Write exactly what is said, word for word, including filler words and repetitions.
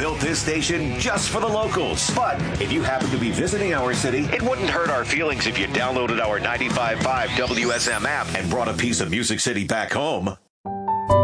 built this station just for the locals. But if you happen to be visiting our city, it wouldn't hurt our feelings if you downloaded our ninety-five point five W S M app and brought a piece of Music City back home.